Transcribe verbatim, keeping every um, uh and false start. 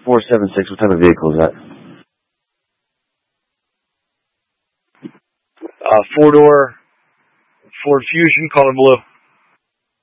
four seven six. What type of vehicle is that? Uh, four-door Ford Fusion, color blue.